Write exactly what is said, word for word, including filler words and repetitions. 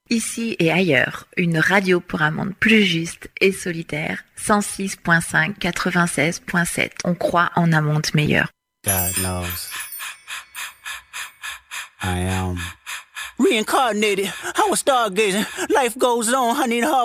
Ici et ailleurs, une radio pour un monde plus juste et solitaire. cent six point cinq, quatre-vingt-seize point sept. On croit en un monde meilleur. God knows. I am reincarnated. I was stargazing. Life goes on. I need a